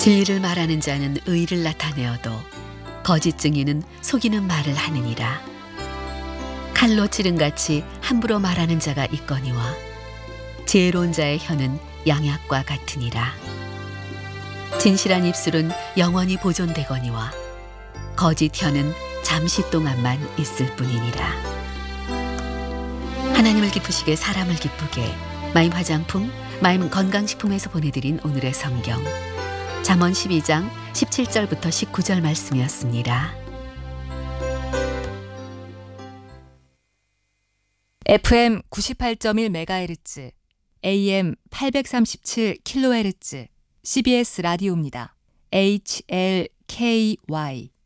진리를 말하는 자는 의를 나타내어도 거짓 증인은 속이는 말을 하느니라. 칼로 찌른같이 함부로 말하는 자가 있거니와 지혜로운 자의 혀는 양약과 같으니라. 진실한 입술은 영원히 보존되거니와 거짓 혀는 잠시 동안만 있을 뿐이니라. 하나님을 기쁘시게 사람을 기쁘게 마임 화장품, 마임 건강식품에서 보내드린 오늘의 성경 잠언 12장 17절부터 19절 말씀이었습니다. FM 98.1MHz, AM 837kHz, CBS 라디오입니다. HLKY